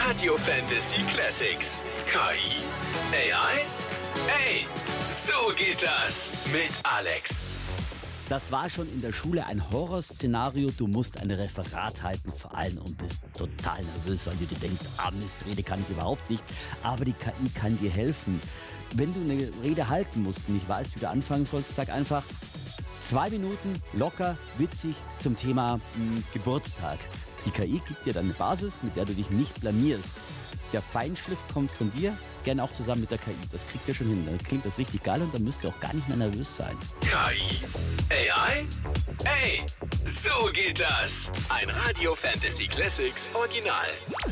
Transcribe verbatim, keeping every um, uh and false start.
Radio Fantasy Classics. K I? A I? Ey, so geht das mit Alex. Das war schon in der Schule ein Horrorszenario. Du musst ein Referat halten vor allem und bist total nervös, weil du dir denkst, ah Mist, Rede kann ich überhaupt nicht. Aber die K I kann dir helfen. Wenn du eine Rede halten musst und nicht weißt, wie du anfangen sollst, sag einfach zwei Minuten locker, witzig zum Thema mh, Geburtstag. Die K I gibt dir dann eine Basis, mit der du dich nicht blamierst. Der Feinschliff kommt von dir, gerne auch zusammen mit der K I. Das kriegt ihr schon hin. Dann klingt das richtig geil und dann müsst ihr auch gar nicht mehr nervös sein. K I? A I? Ey, so geht das. Ein Radio Fantasy Classics Original.